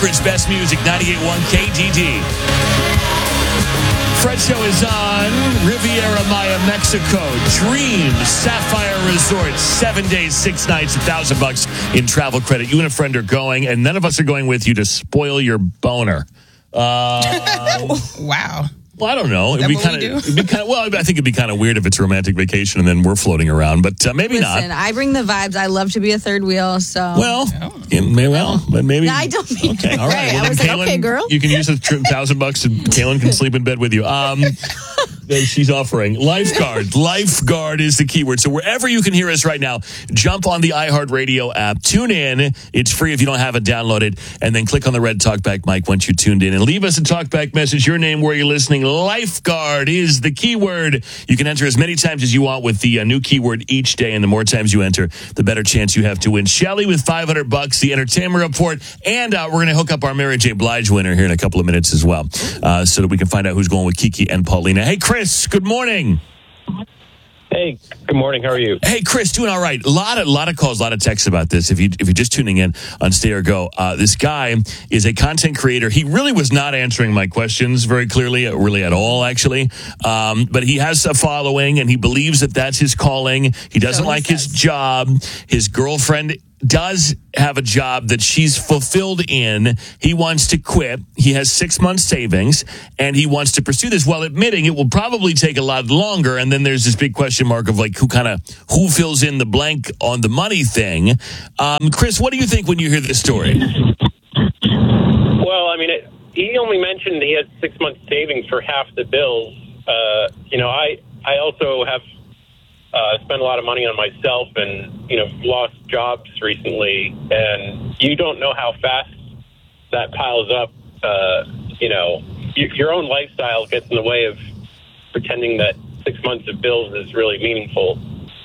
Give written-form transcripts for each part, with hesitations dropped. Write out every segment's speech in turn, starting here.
Anchorage Best Music, 98.1 KDD. Fred Show is on Riviera Maya, Mexico. Dreams Sapphire Resort, 7 days, 6 nights, $1,000 in travel credit. You and a friend are going, and none of us are going with you to spoil your boner. Wow. Well, I don't know. It'd be kind of. Well, I think it'd be kind of weird if it's a romantic vacation and then we're floating around, but maybe Listen, not. I bring the vibes. I love to be a third wheel, so. Well, but maybe. No, I don't mean Okay, all right. I Well, was then like, okay, girl. You can use $1,000 and Kaylin can sleep in bed with you. That she's offering. Lifeguard. Lifeguard is the keyword. So wherever you can hear us right now, jump on the iHeartRadio app. Tune in. It's free if you don't have it downloaded. And then click on the red talkback mic once you tuned in. And leave us a talkback message, your name, where you're listening. Lifeguard is the keyword. You can enter as many times as you want with the new keyword each day. And the more times you enter, the better chance you have to win. Shelly with $500, the entertainment report. And we're going to hook up our Mary J. Blige winner here in a couple of minutes as well. So that we can find out who's going with Kiki and Paulina. Hey, Chris, good morning. Hey, good morning. How are you? Hey, Chris, doing all right. A lot of calls, a lot of texts about this. If you're just tuning in on Stay or Go, this guy is a content creator. He really was not answering my questions very clearly, really at all, actually. But he has a following, and he believes that that's his calling. He doesn't like his job. His girlfriend does have a job that she's fulfilled in. He wants to quit. He has 6 months savings, and he wants to pursue this while admitting it will probably take a lot longer. And then there's this big question mark of like who fills in the blank on the money thing. Chris, what do you think when you hear this story? Well, I mean, he only mentioned he had 6 months savings for half the bills. I also have spent a lot of money on myself and, lost jobs recently. And you don't know how fast that piles up. Your own lifestyle gets in the way of pretending that 6 months of bills is really meaningful.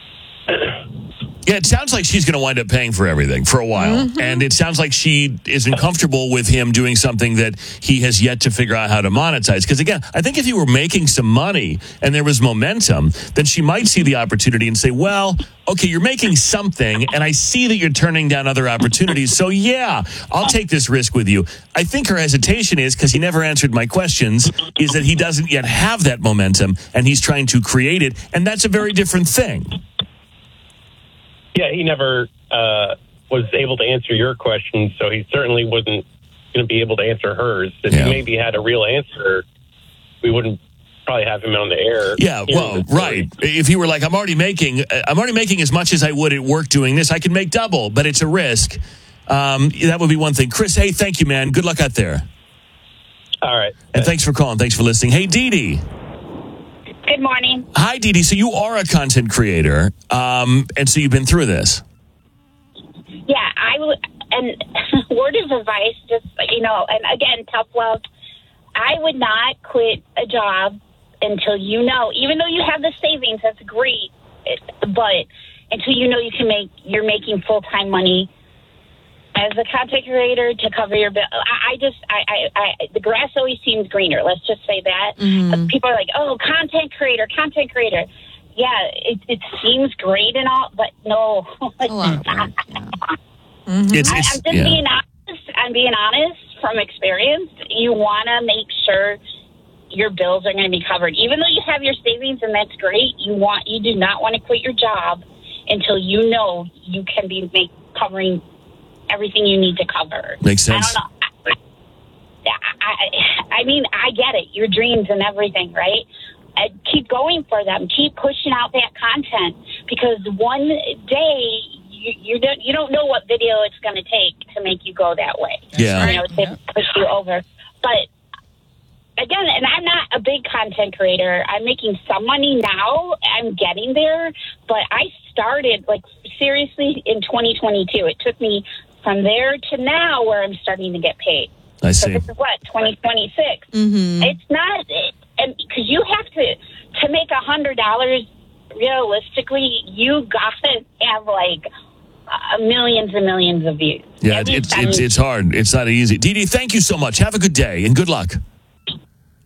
Yeah, it sounds like she's going to wind up paying for everything for a while. Mm-hmm. And it sounds like she isn't comfortable with him doing something that he has yet to figure out how to monetize. Because, again, I think if he were making some money and there was momentum, then she might see the opportunity and say, well, okay, you're making something, and I see that you're turning down other opportunities. So, yeah, I'll take this risk with you. I think her hesitation is, because he never answered my questions, is that he doesn't yet have that momentum, and he's trying to create it. And that's a very different thing. Yeah, he never was able to answer your question, so he certainly wasn't going to be able to answer hers. If he maybe had a real answer, we wouldn't probably have him on the air. Yeah, well, right. If he were like, I'm already making as much as I would at work doing this, I can make double, but it's a risk. That would be one thing. Chris, hey, thank you, man. Good luck out there. All right. And thanks for calling. Thanks for listening. Hey, Dee Dee. Good morning. Hi, Dee Dee. So you are a content creator, and so you've been through this. Yeah, I would, and word of advice, just, and again, tough love, I would not quit a job until even though you have the savings, that's great, but until you're making full-time money as a content creator to cover your bill. The grass always seems greener. Let's just say that. Mm-hmm. People are like, oh, content creator. Yeah, it seems great and all, but no. Mm-hmm. I'm just being honest. I'm being honest from experience. You want to make sure your bills are going to be covered. Even though you have your savings and that's great, you do not want to quit your job until you know you can be covering everything you need to cover. Makes sense. I don't know. I mean, I get it. Your dreams and everything, right? Keep going for them. Keep pushing out that content, because one day you don't know what video it's going to take to make you go that way. Yeah. To push you over. But again, and I'm not a big content creator. I'm making some money now. I'm getting there. But I started, seriously, in 2022. It took me from there to now where I'm starting to get paid. I see. So this is 2026. Mm-hmm. It's not, and because you have to make $100 realistically, you got to have millions and millions of views. Yeah, it's hard. It's not easy. Dee Dee, thank you so much. Have a good day and good luck.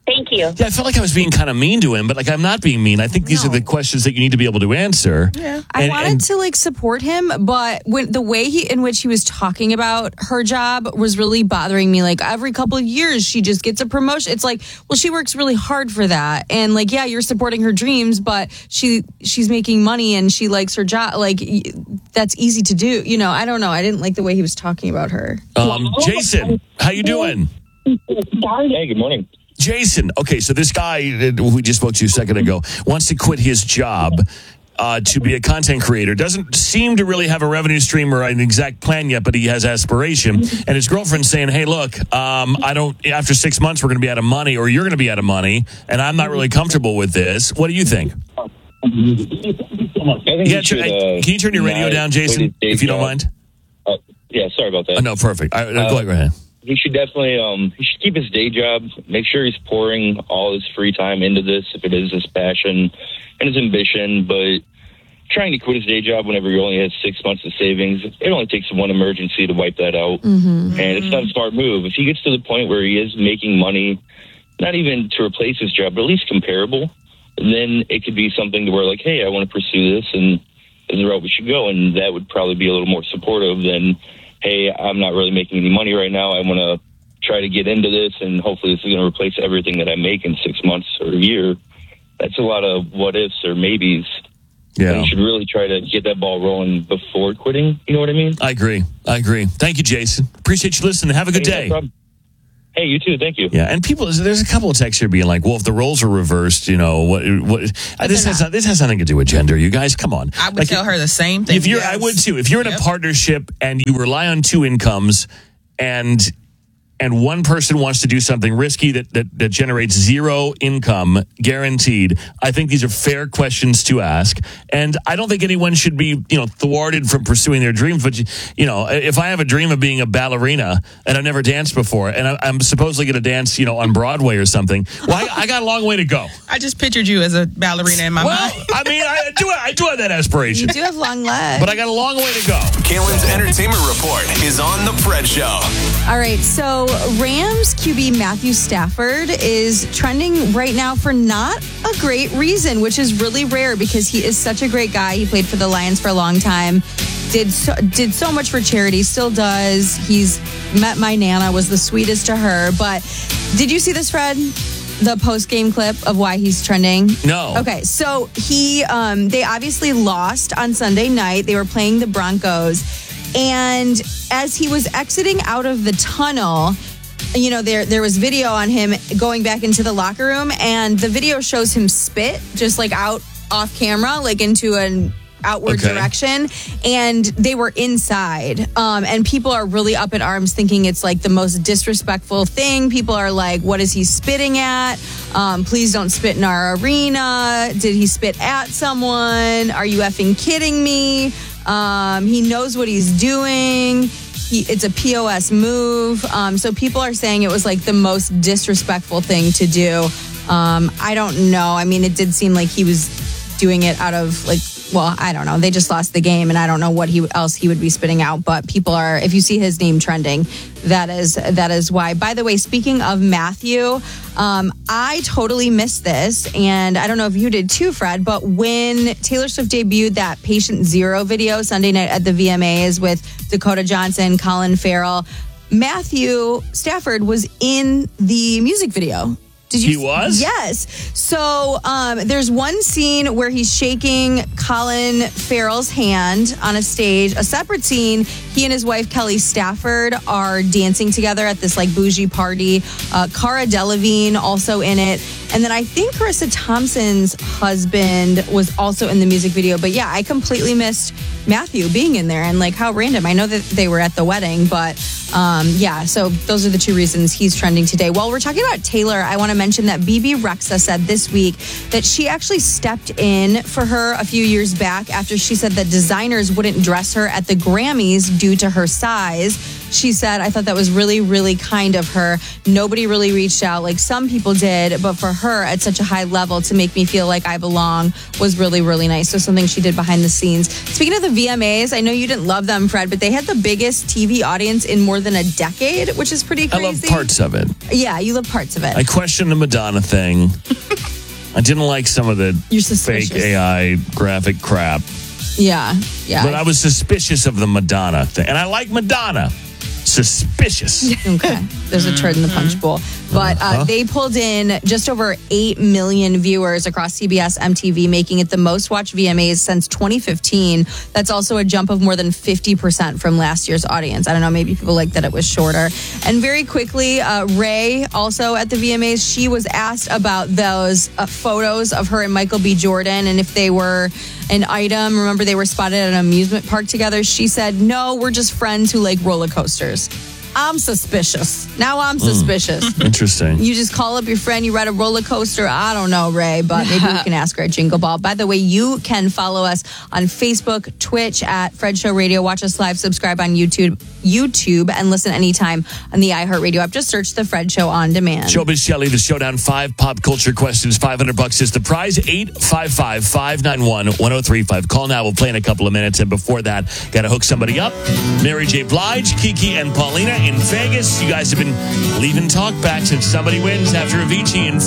Thank you. Yeah, I felt like I was being kind of mean to him, but like I'm not being mean. I think these are the questions that you need to be able to answer. Yeah. I wanted to like support him, but when the way in which he was talking about her job was really bothering me. Like every couple of years, she just gets a promotion. It's like, well, she works really hard for that, and like, yeah, you're supporting her dreams, but she's making money and she likes her job. Like that's easy to do. You know, I don't know. I didn't like the way he was talking about her. Jason, how you doing? Hey, good morning. Jason, okay, so this guy who we just spoke to a second ago wants to quit his job to be a content creator. Doesn't seem to really have a revenue stream or an exact plan yet, but he has aspiration. And his girlfriend's saying, hey, look, after 6 months, we're going to be out of money, or you're going to be out of money, and I'm not really comfortable with this. What do you think? I think can you turn your radio down, Jason, if you don't mind? Yeah, sorry about that. No, perfect. Go ahead. He should definitely he should keep his day job, make sure he's pouring all his free time into this if it is his passion and his ambition, but trying to quit his day job whenever he only has 6 months of savings, it only takes one emergency to wipe that out. And it's not a smart move. If he gets to the point where he is making money, not even to replace his job, but at least comparable, then it could be something to where like, hey, I want to pursue this and this is the route we should go. And that would probably be a little more supportive than, hey, I'm not really making any money right now. I want to try to get into this, and hopefully this is going to replace everything that I make in 6 months or a year. That's a lot of what ifs or maybes. Yeah. You should really try to get that ball rolling before quitting. You know what I mean? I agree. Thank you, Jason. Appreciate you listening. Have a good day. No problem. Hey, you too. Thank you. Yeah, and there's a couple of texts here being like, well, if the roles are reversed, you know, what this has nothing to do with gender. You guys, come on. I would tell her the same thing. I would too. If you're in a partnership and you rely on two incomes and one person wants to do something risky that generates zero income guaranteed, I think these are fair questions to ask. And I don't think anyone should be, thwarted from pursuing their dreams. But, if I have a dream of being a ballerina and I've never danced before and I'm supposedly going to dance, on Broadway or something, well, I got a long way to go. I just pictured you as a ballerina in my mind. I mean, I do have that aspiration. You do have long legs. But I got a long way to go. Kaylin's Entertainment Report is on The Fred Show. All right, so Rams QB Matthew Stafford is trending right now for not a great reason, which is really rare because he is such a great guy. He played for the Lions for a long time, did so much for charity, still does. He's met my Nana, was the sweetest to her. But did you see this, Fred? The post-game clip of why he's trending? No. Okay, so they obviously lost on Sunday night. They were playing the Broncos. And as he was exiting out of the tunnel, there was video on him going back into the locker room, and the video shows him spit just like out off camera, like into an outward direction, and they were inside. And people are really up in arms thinking it's like the most disrespectful thing. People are like, what is he spitting at? Please don't spit in our arena. Did he spit at someone? Are you effing kidding me? He knows what he's doing. It's a POS move. So people are saying it was like the most disrespectful thing to do. I don't know. I mean, it did seem like he was doing it out of I don't know. They just lost the game, and I don't know what else he would be spitting out. But people are, if you see his name trending, that is why. By the way, speaking of Matthew, I totally missed this, and I don't know if you did too, Fred, but when Taylor Swift debuted that Patient Zero video Sunday night at the VMAs with Dakota Johnson, Colin Farrell, Matthew Stafford was in the music video. He was? Yes. So there's one scene where he's shaking Colin Farrell's hand on a stage. A separate scene, he and his wife, Kelly Stafford, are dancing together at this bougie party. Cara Delevingne also in it. And then I think Carissa Thompson's husband was also in the music video. But yeah, I completely missed Matthew being in there, and how random. I know that they were at the wedding, but so those are the two reasons he's trending today. While we're talking about Taylor, I want to mention that BB Rexa said this week that she actually stepped in for her a few years back after she said that designers wouldn't dress her at the Grammys due to her size. She said, I thought that was really, really kind of her. Nobody really reached out like some people did, but for her at such a high level to make me feel like I belong was really, really nice. So something she did behind the scenes. Speaking of the VMAs, I know you didn't love them, Fred, but they had the biggest TV audience in more than a decade, which is pretty crazy. I love parts of it. Yeah, you love parts of it. I question the Madonna thing. I didn't like some of the fake AI graphic crap. Yeah. But I was suspicious of the Madonna thing. And I like Madonna. Suspicious. Okay. There's a turd in the punch bowl. But they pulled in just over 8 million viewers across CBS, MTV, making it the most watched VMAs since 2015. That's also a jump of more than 50% from last year's audience. I don't know, maybe people like that it was shorter. And very quickly, Ray, also at the VMAs, she was asked about those photos of her and Michael B. Jordan and if they were an item. Remember, they were spotted at an amusement park together. She said, no, we're just friends who like roller coasters. I'm suspicious. Now I'm suspicious. Interesting. You just call up your friend, you ride a roller coaster. I don't know, Ray, but maybe we can ask her at Jingle Ball. By the way, you can follow us on Facebook, Twitch at Fred Show Radio. Watch us live, subscribe on YouTube, and listen anytime on the iHeartRadio app. Just search The Fred Show on demand. Showbiz Shelley, the Showdown 5 pop culture questions. $500 is the prize. 855-591-1035. Call now. We'll play in a couple of minutes. And before that, got to hook somebody up. Mary J. Blige, Kiki, and Paulina in Vegas. You guys have been leaving talk back since somebody wins after Avicii and